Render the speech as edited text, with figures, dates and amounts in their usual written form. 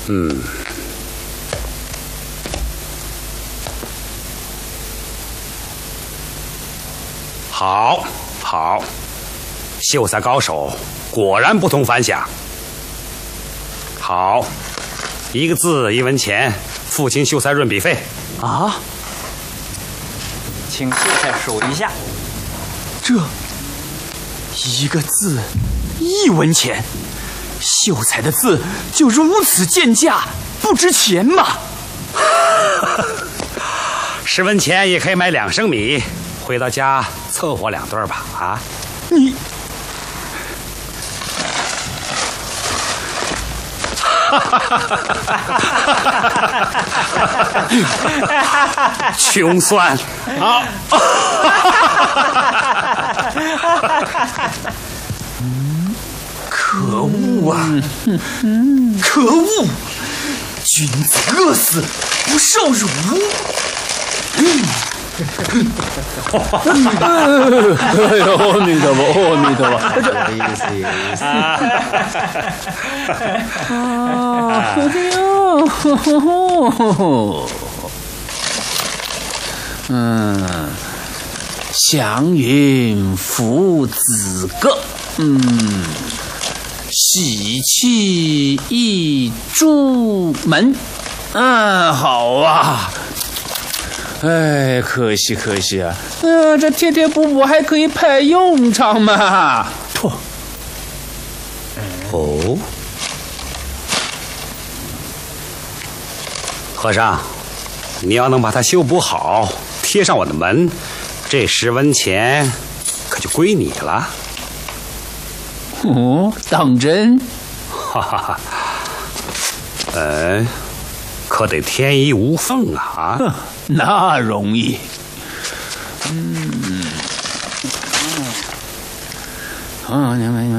好，好，秀才高手果然不同凡响。好，一个字1文钱，付清秀才润笔费。 啊，请秀才数一下。 这一个字1文钱，秀才的字就如此贱价，不值钱吗 ？10文钱也可以买2升米，回到家凑合2顿吧。啊， 你。 穷酸啊！ 可恶啊！可恶！君子饿死，不受辱。 哎呦，阿弥陀佛，阿弥陀佛， 有意思，有意思。 祥云父子歌，喜气一出门，好啊。哎，可惜可惜啊！这贴贴补补还可以派用场嘛？ 噗！哦，和尚，你要能把它修补好，贴上我的门，这10文钱可就归你了。 哦，当真？ 哈哈哈！可得天衣无缝啊！ 那容易。